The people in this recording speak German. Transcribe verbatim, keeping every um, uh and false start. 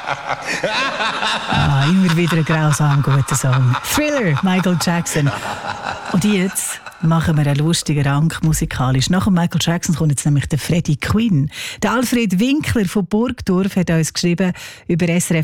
Ah, immer wieder ein grausam guter Song. Thriller, Michael Jackson. Und jetzt machen wir einen lustigen Rank musikalisch. Nach Michael Jackson kommt jetzt nämlich der Freddie Quinn. Der Alfred Winkler von Burgdorf hat uns geschrieben über S R